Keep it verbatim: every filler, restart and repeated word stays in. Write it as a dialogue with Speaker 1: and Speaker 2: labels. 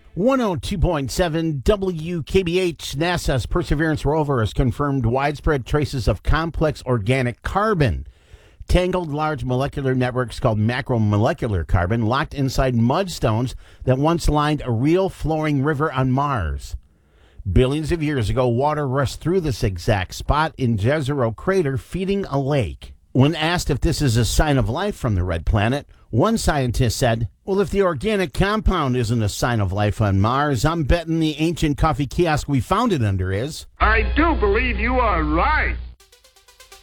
Speaker 1: one oh two point seven W K B H. NASA's Perseverance rover has confirmed widespread traces of complex organic carbon. Tangled large molecular networks called macromolecular carbon locked inside mudstones that once lined a real flowing river on Mars. Billions of years ago, water rushed through this exact spot in Jezero crater, feeding a lake. When asked if this is a sign of life from the red planet, one scientist said, "Well, if the organic compound isn't a sign of life on Mars, I'm betting the ancient coffee kiosk we found it under is."
Speaker 2: I do believe you are right.